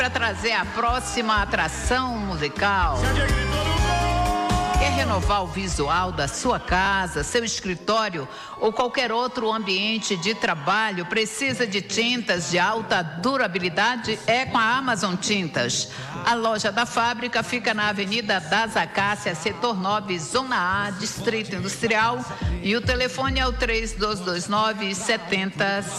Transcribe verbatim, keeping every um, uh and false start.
para trazer a próxima atração musical. Quer renovar o visual da sua casa, seu escritório ou qualquer outro ambiente de trabalho? Precisa de tintas de alta durabilidade? É com a Amazon Tintas. A loja da fábrica fica na Avenida das Acácias, setor nove, Zona A, Distrito Industrial. E o telefone é o três dois dois nove, sete zero